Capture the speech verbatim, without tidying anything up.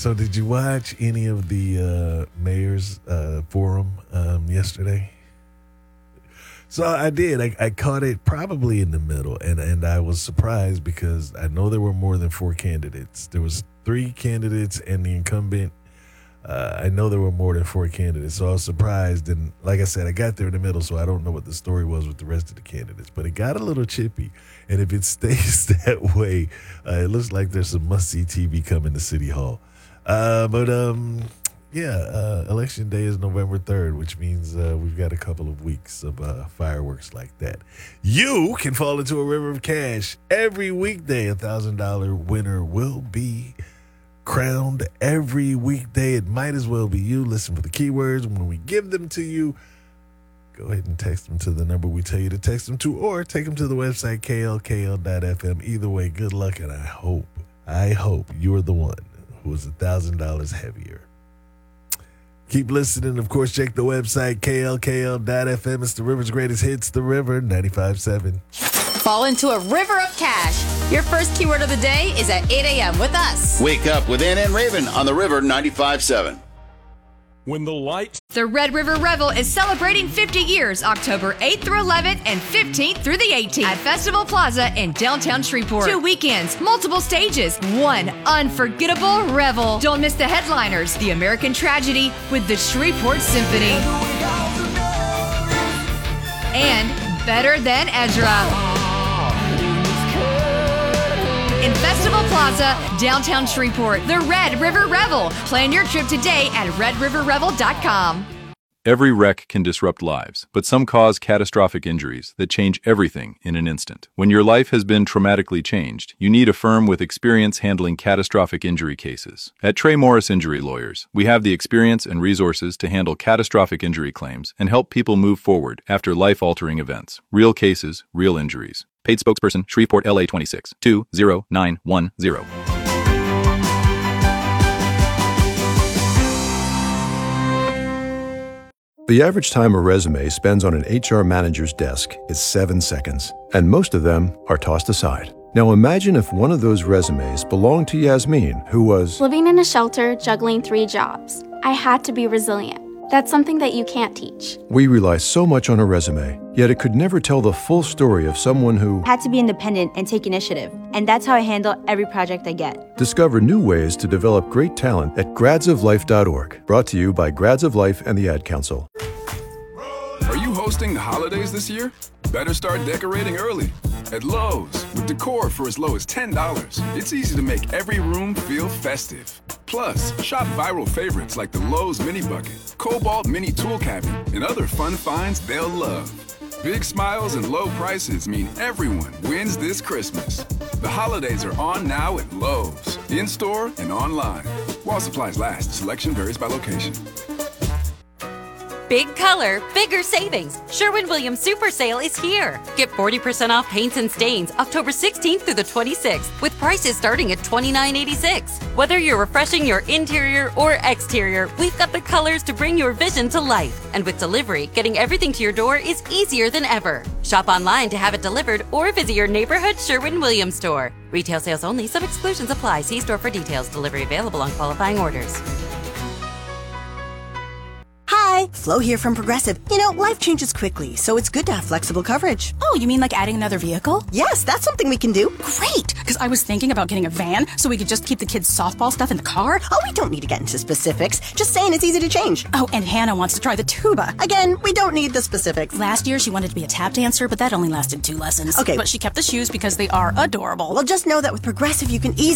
So did you watch any of the uh, mayor's uh, forum um, yesterday? So I did. I, I caught it probably in the middle, and, and I was surprised because I know there were more than four candidates. There was three candidates and the incumbent. Uh, I know there were more than four candidates, so I was surprised. And like I said, I got there in the middle, so I don't know what the story was with the rest of the candidates. But it got a little chippy, and if it stays that way, uh, it looks like there's some must-see T V coming to City Hall. Uh, but um, yeah, uh, Election Day is November third, which means uh, we've got a couple of weeks of uh, fireworks like that. You can fall into a river of cash every weekday. A one thousand dollars winner will be crowned every weekday. It might as well be you. Listen for the keywords. When we give them to you, go ahead and text them to the number we tell you to text them to, or take them to the website, K L K L dot F M. Either way, good luck, and I hope, I hope you're the one who is one thousand dollars heavier. Keep listening. Of course, check the website, K L K L dot F M. It's the River's greatest hits, The River, ninety-five point seven. Fall into a river of cash. Your first keyword of the day is at eight a.m. with us. Wake up with Ann and Raven on the River ninety-five point seven. When the lights... The Red River Revel is celebrating fifty years, October eighth through eleventh and fifteenth through the eighteenth at Festival Plaza in downtown Shreveport. Two weekends, multiple stages, one unforgettable revel. Don't miss the headliners, The American Tragedy with the Shreveport Symphony. And Better Than Ezra. In Festival Plaza, downtown Shreveport, the Red River Revel. Plan your trip today at red river revel dot com. Every wreck can disrupt lives, but some cause catastrophic injuries that change everything in an instant. When your life has been traumatically changed, you need a firm with experience handling catastrophic injury cases. At Trey Morris Injury Lawyers, we have the experience and resources to handle catastrophic injury claims and help people move forward after life-altering events. Real cases, real injuries. Paid spokesperson, Shreveport, L A twenty-six, two zero nine one zero. The average time a resume spends on an H R manager's desk is seven seconds, and most of them are tossed aside. Now imagine if one of those resumes belonged to Yasmin, who was living in a shelter, juggling three jobs. I had to be resilient. That's something that you can't teach. We rely so much on a resume, yet it could never tell the full story of someone who had to be independent and take initiative. And that's how I handle every project I get. Discover new ways to develop great talent at grads of life dot org. Brought to you by Grads of Life and the Ad Council. Are you hosting the holidays this year? Better start decorating early. At Lowe's, with decor for as low as ten dollars, it's easy to make every room feel festive. Plus, shop viral favorites like the Lowe's Mini Bucket, Cobalt Mini Tool Cabinet, and other fun finds they'll love. Big smiles and low prices mean everyone wins this Christmas. The holidays are on now at Lowe's, in-store and online. While supplies last, selection varies by location. Big color, bigger savings. Sherwin-Williams Super Sale is here. Get forty percent off paints and stains October sixteenth through the twenty-sixth with prices starting at twenty-nine eighty-six. Whether you're refreshing your interior or exterior, we've got the colors to bring your vision to life. And with delivery, getting everything to your door is easier than ever. Shop online to have it delivered or visit your neighborhood Sherwin-Williams store. Retail sales only. Some exclusions apply. See store for details. Delivery available on qualifying orders. Hi, Flo here from Progressive. You know, life changes quickly, so it's good to have flexible coverage. Oh, you mean like adding another vehicle? Yes, that's something we can do. Great, because I was thinking about getting a van so we could just keep the kids' softball stuff in the car. Oh, we don't need to get into specifics. Just saying it's easy to change. Oh, and Hannah wants to try the tuba. Again, we don't need the specifics. Last year, she wanted to be a tap dancer, but that only lasted two lessons. Okay. But she kept the shoes because they are adorable. Well, just know that with Progressive, you can easily